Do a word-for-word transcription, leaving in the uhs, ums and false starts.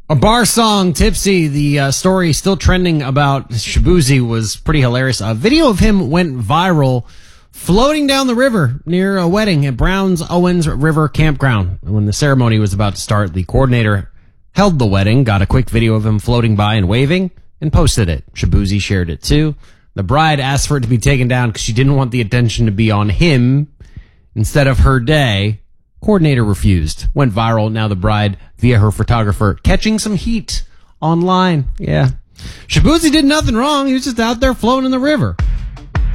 A bar song, Tipsy, the uh, story still trending about Shaboozey was pretty hilarious. A video of him went viral floating down the river near a wedding at Browns Owens River Campground. When the ceremony was about to start, the coordinator held the wedding, got a quick video of him floating by and waving, and posted it. Shaboozey shared it too. The bride asked for it to be taken down because she didn't want the attention to be on him instead of her day. Coordinator refused. Went viral. Now the bride, via her photographer, catching some heat online. Yeah. Shaboozey did nothing wrong. He was just out there floating in the river.